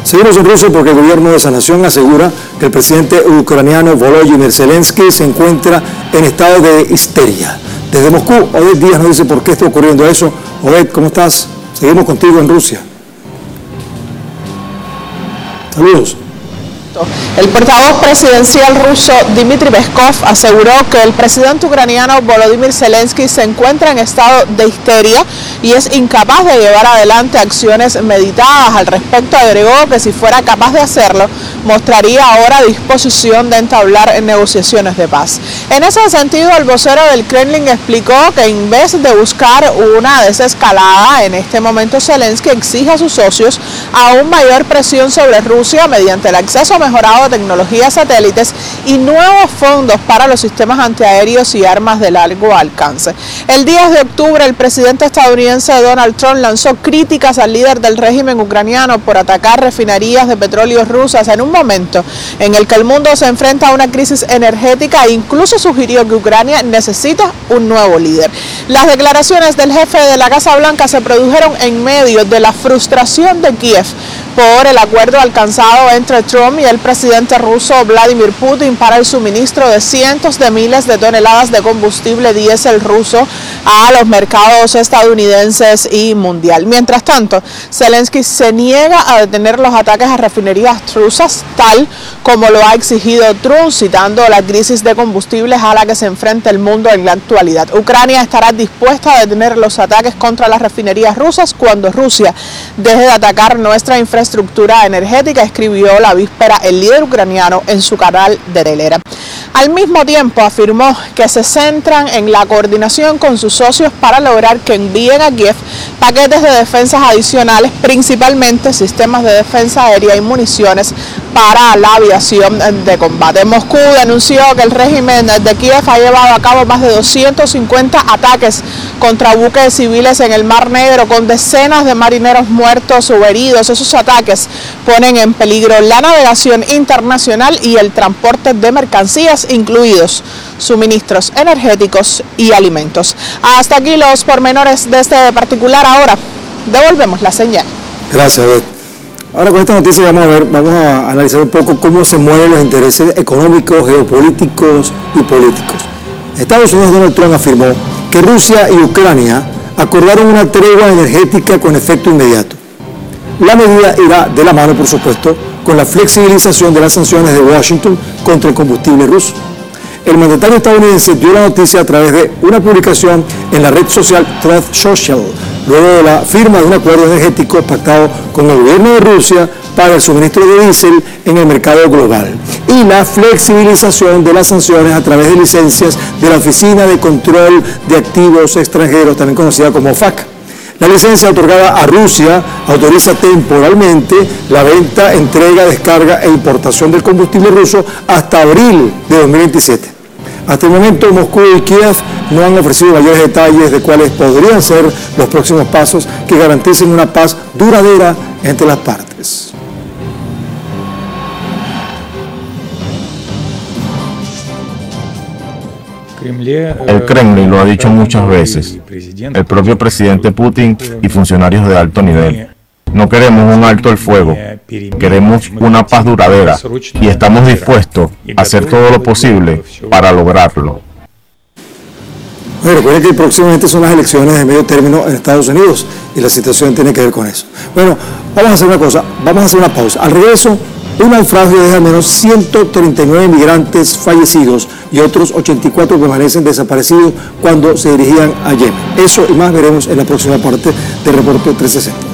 Seguimos en Rusia porque el gobierno de esa nación asegura que el presidente ucraniano Volodymyr Zelensky se encuentra en estado de histeria. Desde Moscú, Oded Díaz nos dice por qué está ocurriendo eso. Oded, ¿cómo estás? Seguimos contigo en Rusia. Saludos. El portavoz presidencial ruso Dmitry Peskov aseguró que el presidente ucraniano Volodymyr Zelensky se encuentra en estado de histeria y es incapaz de llevar adelante acciones meditadas. Al respecto, agregó que si fuera capaz de hacerlo, mostraría ahora disposición de entablar negociaciones de paz. En ese sentido, el vocero del Kremlin explicó que en vez de buscar una desescalada, en este momento Zelensky exige a sus socios aún mayor presión sobre Rusia mediante el acceso mejorado de tecnologías satélites y nuevos fondos para los sistemas antiaéreos y armas de largo alcance. El 10 de octubre, el presidente estadounidense Donald Trump lanzó críticas al líder del régimen ucraniano por atacar refinerías de petróleo rusas en un momento en el que el mundo se enfrenta a una crisis energética e incluso sugirió que Ucrania necesita un nuevo líder. Las declaraciones del jefe de la Casa Blanca se produjeron en medio de la frustración de Kiev por el acuerdo alcanzado entre Trump y el presidente ruso Vladimir Putin para el suministro de cientos de miles de toneladas de combustible diésel ruso a los mercados estadounidenses y mundial. Mientras tanto, Zelensky se niega a detener los ataques a refinerías rusas, tal como lo ha exigido Trump, citando la crisis de combustibles a la que se enfrenta el mundo en la actualidad. Ucrania estará dispuesta a detener los ataques contra las refinerías rusas cuando Rusia deje de atacar nuestra infraestructura energética, escribió la víspera el líder ucraniano en su canal de Telegram. Al mismo tiempo afirmó que se centran en la coordinación con sus socios para lograr que envíen a Kiev paquetes de defensas adicionales, principalmente sistemas de defensa aérea y municiones para la aviación de combate. Moscú denunció que el régimen de Kiev ha llevado a cabo más de 250 ataques contra buques civiles en el Mar Negro, con decenas de marineros muertos o heridos. Esos ataques ponen en peligro la navegación internacional y el transporte de mercancías, incluidos suministros energéticos y alimentos. Hasta aquí los pormenores de este particular. Ahora devolvemos la señal. Gracias, Beth. Ahora con esta noticia vamos a analizar un poco cómo se mueven los intereses económicos, geopolíticos y políticos. Estados Unidos, Donald Trump afirmó que Rusia y Ucrania acordaron una tregua energética con efecto inmediato. La medida irá de la mano, por supuesto, con la flexibilización de las sanciones de Washington contra el combustible ruso. El mandatario estadounidense dio la noticia a través de una publicación en la red social Truth Social, luego de la firma de un acuerdo energético pactado con el gobierno de Rusia para el suministro de diésel en el mercado global y la flexibilización de las sanciones a través de licencias de la Oficina de Control de Activos Extranjeros, también conocida como OFAC. La licencia otorgada a Rusia autoriza temporalmente la venta, entrega, descarga e importación del combustible ruso hasta abril de 2027. Hasta el momento, Moscú y Kiev no han ofrecido mayores detalles de cuáles podrían ser los próximos pasos que garanticen una paz duradera entre las partes. El Kremlin lo ha dicho muchas veces, el propio presidente Putin y funcionarios de alto nivel. No queremos un alto el fuego, queremos una paz duradera y estamos dispuestos a hacer todo lo posible para lograrlo. Bueno, recuerden que próximamente son las elecciones de medio término en Estados Unidos y la situación tiene que ver con eso. Bueno, vamos a hacer una cosa, vamos a hacer una pausa. Al regreso, un naufragio deja al menos 139 migrantes fallecidos y otros 84 permanecen desaparecidos cuando se dirigían a Yemen. Eso y más veremos en la próxima parte del Reporte 360.